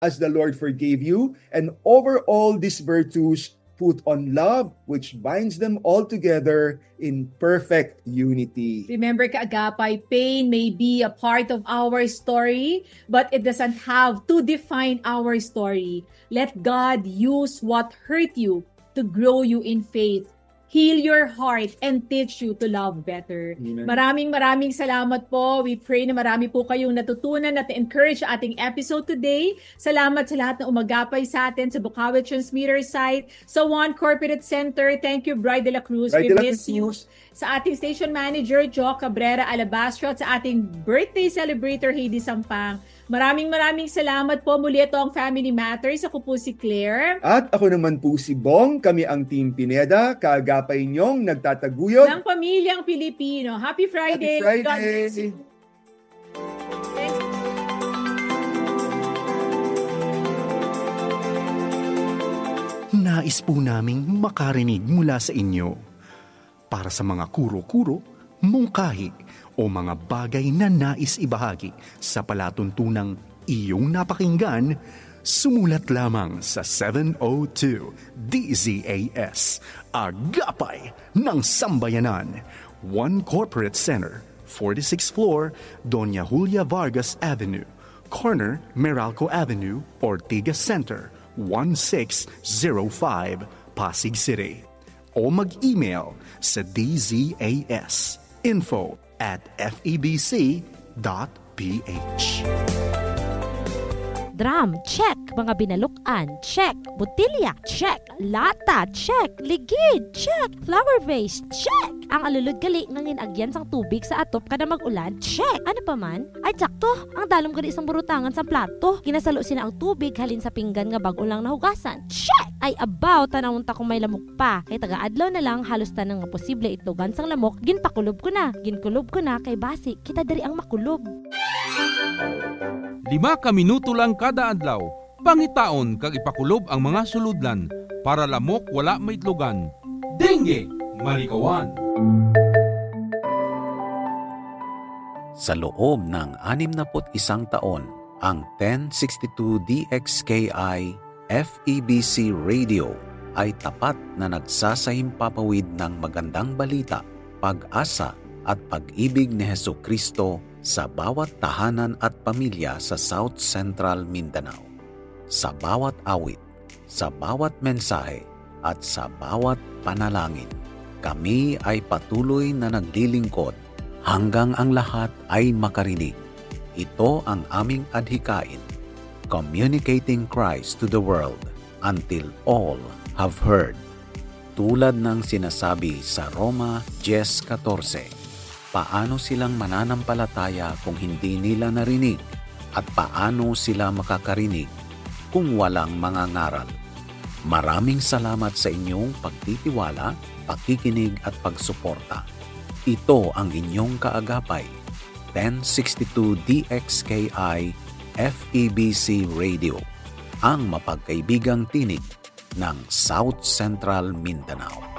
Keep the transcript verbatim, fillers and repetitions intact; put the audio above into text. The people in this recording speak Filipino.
as the Lord forgave you, and over all these virtues, put on love, which binds them all together in perfect unity. Remember, kaagapay, pain may be a part of our story, but it doesn't have to define our story. Let God use what hurt you to grow you in faith, heal your heart, and teach you to love better. Amen. Maraming maraming salamat po. We pray na marami po kayong natutunan at encourage sa ating episode today. Salamat sa lahat na umagapay sa atin sa Bukawi Transmitter site, sa One Corporate Center. Thank you, Bride de la Cruz. Bride We de la miss you. Cruz. Sa ating station manager, Jo Cabrera Alabastro, at sa ating birthday celebrator, Heidi Sampang. Maraming maraming salamat po. Muli ito ang Family Matters. Ako po si Claire. At ako naman po si Bong. Kami ang Team Pineda. Kaagapay niyong nagtataguyod ng pamilyang Pilipino. Happy Friday. Happy Friday. God bless you. Thanks. Nais po naming makarinig mula sa inyo. Para sa mga kuro-kuro, mungkahi, o mga bagay na nais ibahagi sa palatuntunang iyong napakinggan, sumulat lamang sa seven oh two D Z A S, Agapay ng Sambayanan, One Corporate Center, forty-sixth floor, Doña Julia Vargas Avenue, corner Meralco Avenue, Ortigas Center, one six zero five, Pasig City. O mag-email sa d z a s info at f e b c dot p h. Drum, check. Mga binalukan, check. Botilya, check. Lata, check. Ligid, check. Flower vase, check. Ang alulod gali ngangin agyan sang tubig sa atop kada mag-ulan, check. Ano pa man? Ay, sakto. Ang dalom gali isang burutangan sa plato. Ginasalo sila ang tubig halin sa pinggan nga bag-o lang nahugasan, check. Ay, abaw, tanawon ta kung may lamok pa. Kay taga-adlaw na lang, halos tanang nga posible itugan sang lamok, ginpakulob ko na. Ginkulob ko na, kay basi, kita dari ang makulob. Lima ka minuto lang kada adlaw, pangitaon kag ipakulob ang mga suludlan para lamok wala maitlogan. Dengue, malikawan. Sa loob ng anim na put isang taon, ang ten sixty-two D X K I F E B C Radio ay tapat na nagsasahimpapawid ng magandang balita, pag-asa at pag-ibig ni Hesukristo sa bawat tahanan at pamilya sa South Central Mindanao. Sa bawat awit, sa bawat mensahe, at sa bawat panalangin, kami ay patuloy na naglilingkod hanggang ang lahat ay makarinig. Ito ang aming adhikain, communicating Christ to the world until all have heard. Tulad ng sinasabi sa Roma ten fourteen, paano silang mananampalataya kung hindi nila narinig? At paano sila makakarinig kung walang mga ngaral? Maraming salamat sa inyong pagtitiwala, pakikinig at pagsuporta. Ito ang inyong kaagapay, ten sixty-two D X K I F E B C Radio, ang mapagkaibigang tinig ng South Central Mindanao.